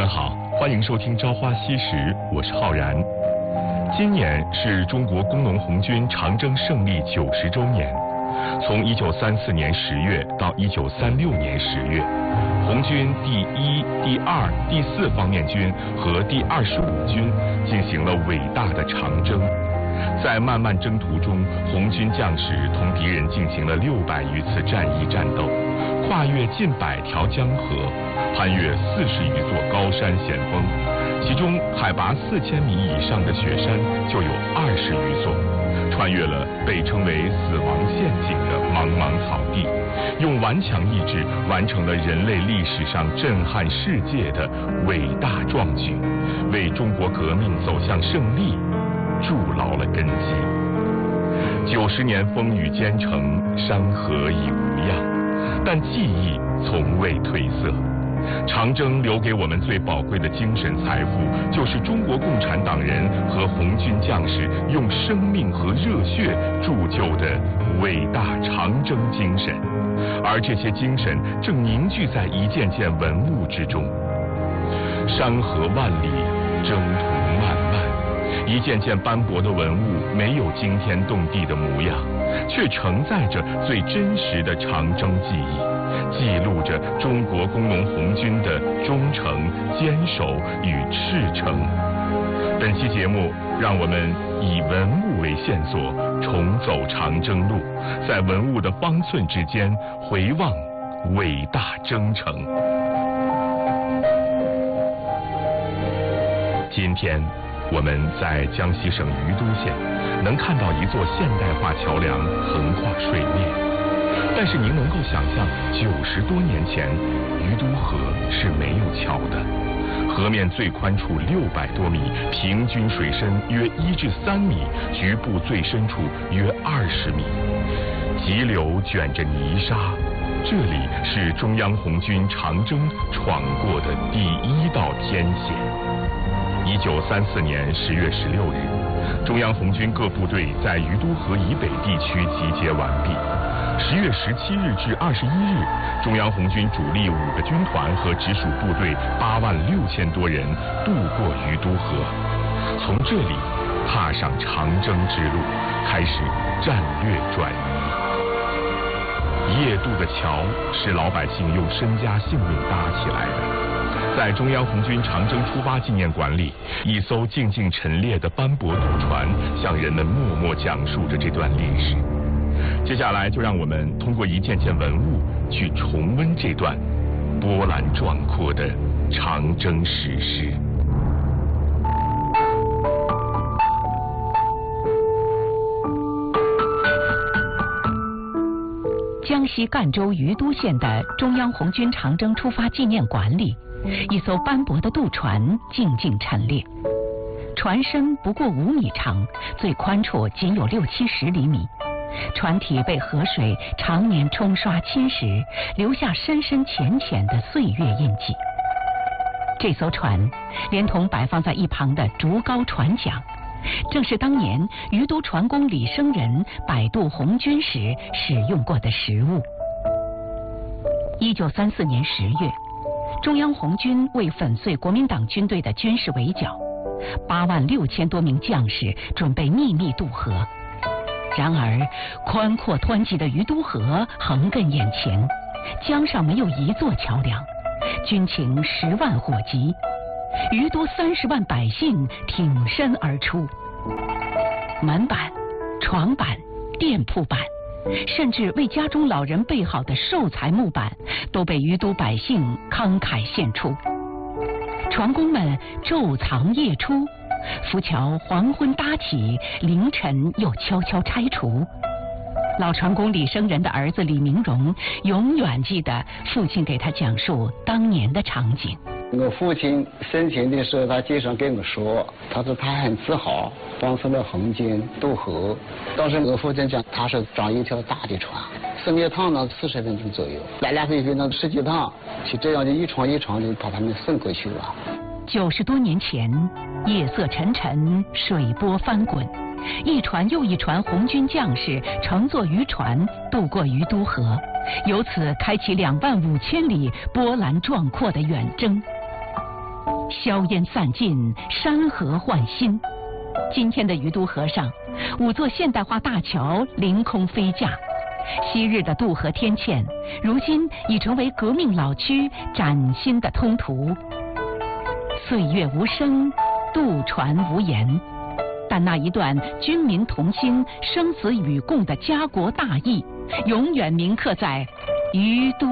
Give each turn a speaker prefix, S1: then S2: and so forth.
S1: 好，欢迎收听《朝花夕拾》，我是浩然。今年是中国工农红军长征胜利90周年。从1934年10月到1936年10月，红军第1、第2、第4方面军和第25军进行了伟大的长征。在漫漫征途中，红军将士同敌人进行了600余次战役战斗，跨越近100条江河，攀越40余座高山险峰，其中海拔4000米以上的雪山就有20余座，穿越了被称为死亡陷阱的茫茫草地，用顽强意志完成了人类历史上震撼世界的伟大壮举，为中国革命走向胜利筑牢了根基。90年风雨兼程，山河已无恙，但记忆从未褪色。长征留给我们最宝贵的精神财富，就是中国共产党人和红军将士用生命和热血铸就的伟大长征精神，而这些精神正凝聚在一件件文物之中。山河万里，征途漫漫，一件件斑驳的文物没有惊天动地的模样，却承载着最真实的长征记忆，记录着中国工农红军的忠诚、坚守与赤诚。本期节目，让我们以文物为线索，重走长征路，在文物的方寸之间回望伟大征程。今天我们在江西省余都县能看到一座现代化桥梁横跨水面，但是您能够想象90多年前余都河是没有桥的，河面最宽处600多米，平均水深约1至3米，局部最深处约20米，急流卷着泥沙，这里是中央红军长征闯过的第1道天险。1934年10月16日，中央红军各部队在余都河以北地区集结完毕。10月17日至21日，中央红军主力5个军团和直属部队86000多人渡过余都河，从这里踏上长征之路，开始战略转移。夜渡的桥是老百姓用身家性命搭起来的。在中央红军长征出发纪念馆里，一艘静静陈列的斑驳渡船向人们默默讲述着这段历史。接下来就让我们通过一件件文物去重温这段波澜壮阔的长征史诗。
S2: 江西赣州余都县的中央红军长征出发纪念馆里，一艘斑驳的渡船静静陈列，船身不过5米长，最宽处仅有60-70厘米，船体被河水常年冲刷侵蚀，留下深深浅浅的岁月印记。这艘船连同摆放在一旁的竹篙船桨，正是当年余都船工李生仁摆渡红军时使用过的实物。1934年10月，中央红军为粉碎国民党军队的军事围剿，86000多名将士准备秘密渡河。然而，宽阔湍急的余都河横亘眼前，江上没有一座桥梁，军情10万火急，余都30万百姓挺身而出，门板、床板、店铺板，甚至为家中老人备好的寿材木板，都被余都百姓慷慨献出。船工们昼藏夜出，浮桥黄昏搭起，凌晨又悄悄拆除。老船工李生仁的儿子李明荣永远记得父亲给他讲述当年的场景。
S3: 我父亲生前的时候，他经常跟我说，他说他很自豪帮助了红军渡河。当时我父亲讲，他是装一条大的船，4面趟呢40分钟左右，来来回回呢10几趟，就这样就一床一床的把他们送过去了。
S2: 90多年前，夜色沉沉，水波翻滚，一船又一船红军将士乘坐渔船渡过余都河，由此开启25000里波澜壮阔的远征。 硝烟散尽，山河换新。今天的鱼都河上，5座现代化大桥凌空飞架。昔日的渡河天堑，如今已成为革命老区崭新的通途。岁月无声，渡船无言，但那一段军民同心、生死与共的家国大义，永远铭刻在鱼都